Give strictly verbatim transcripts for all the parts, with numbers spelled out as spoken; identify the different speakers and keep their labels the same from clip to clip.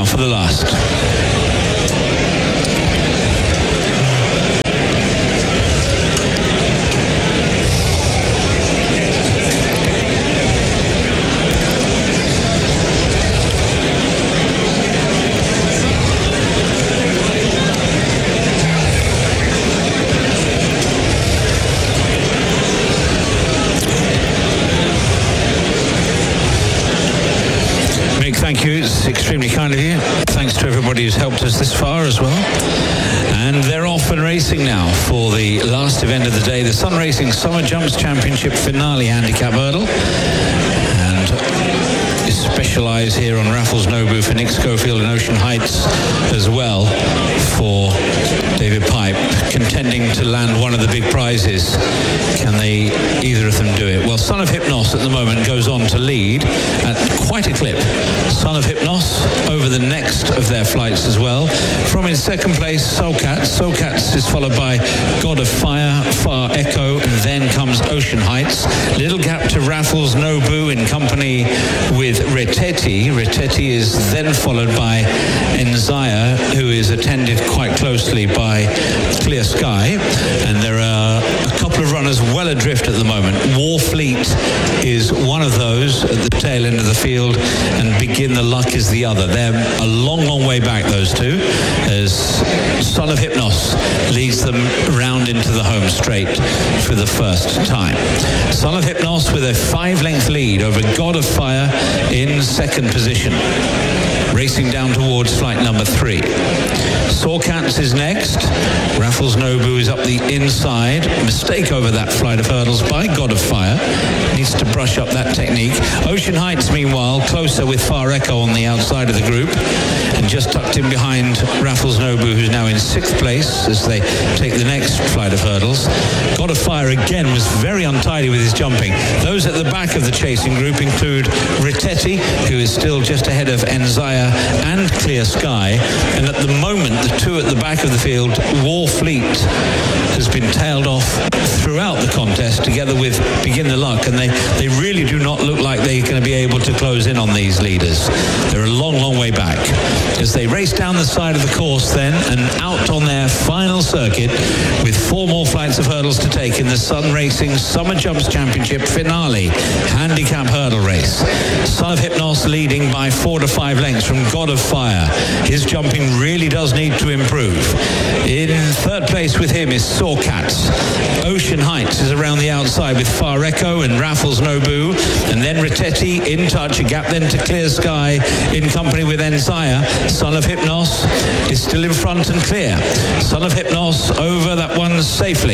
Speaker 1: for the last. Thank you. It's extremely kind of you. Thanks to everybody who's helped us this far as well. And they're off and racing now for the last event of the day, the Sun Racing Summer Jumps Championship Finale Handicap Hurdle. And is specialised here on Raffles Nobu for Nick Schofield and Ocean Heights as well for David Pipe, contending to land one of the big prizes. Can they, either of them, do it? Well, Son of Hypnos at the moment goes on to lead at quite a clip. Son of Hypnos over the next of their flights as well. From in second place, Soulcats. Soulcats is followed by God of Fire, Far Echo, and then comes Ocean Heights. Little gap to Raffles Nobu in company with Reteti. Reteti is then followed by Enzaya, who is attended quite closely by Clear Sky. And there are a couple of runners well adrift at the moment. Warfleet is one of those at the tail end of the field, and Begin the Luck is the other. They're a long, long way back, those two, as Son of Hypnos leads them round into the home straight for the first time. Son of Hypnos with a five-length lead over God of Fire in second position, racing down towards flight number three. Soulcats is next. Raffles Nobu is up the inside. Mistake over that flight of hurdles by God of Fire. Needs to brush up that technique. Ocean Heights, meanwhile, closer with Far Echo on the outside of the group, and just tucked in behind Raffles Nobu, who's now in sixth place as they take the next flight of hurdles. God of Fire again was very untidy with his jumping. Those at the back of the chasing group include Reteti, who is still just ahead of Enzaya and Clear Sky, and at the moment the two at the back of the field, Warfleet has been tailed off throughout the contest together with Begin the Luck, and they, they really do not look like they're going to be able to close in on these leaders. They're a long, long way back. As they race down the side of the course then and out on their final circuit with four more flights of hurdles to take in the Sun Racing Summer Jumps Championship Finale Handicap Hurdle Race. Son of Hypnos leading by four to five lengths from God of Fire. His jumping really does need to improve. In third place with him is Soulcats. Ocean Heights is around the outside with Far Echo and Raffles Nobu, and then Reteti in touch, a gap then to Clear Sky in company with Enzaya. Son of Hypnos is still in front and clear. Son of Hypnos over that one safely.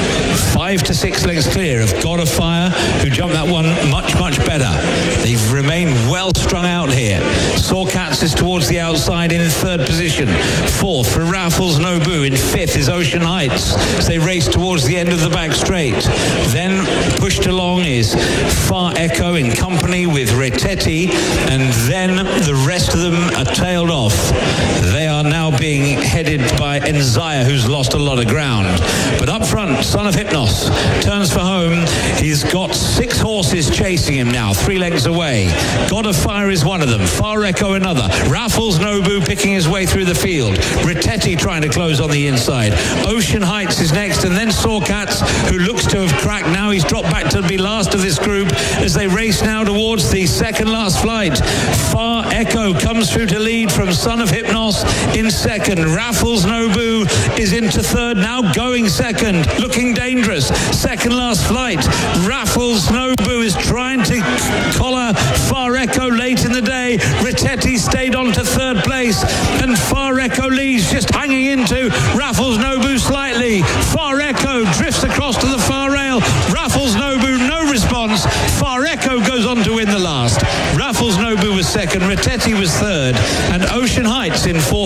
Speaker 1: Five to six lengths clear of God of Fire, who jumped that one much, much better. They've remained well strung out here. Soulcats is towards the outside in third position. Fourth for Raffles Nobu. In fifth is Ocean Heights as they race towards the end of the back straight. Then pushed along is Far Echo in company with Reteti, and then the rest of them are tailed off. They are now being headed by Enzaya, who's lost a lot of ground. But up front, Son of Hypnos turns for home. He's got six horses chasing him now, three lengths away. God of Fire is one of them. Far Echo another. Raffles Nobu picking his way through the field. Reteti trying to close on the inside. Ocean Heights is next, and then Soulcats, who looks to have cracked. Now he's dropped back to be last of this group as they race now towards the second last flight. Far Echo comes through to lead from Son of Hypnos in second. Raffles Nobu is into third, now going second, looking dangerous. Second last flight. Raffles Nobu is trying to collar Far Echo late in the day. Reteti stayed on to third place, and Far Echo leads, just hanging into Raffles Nobu slightly. Far Echo drifts across to the far rail. Raffles Nobu, no response. Far Echo goes on to win the last. Raffles Nobu was second, Reteti was third, and Ocean Heights in fourth.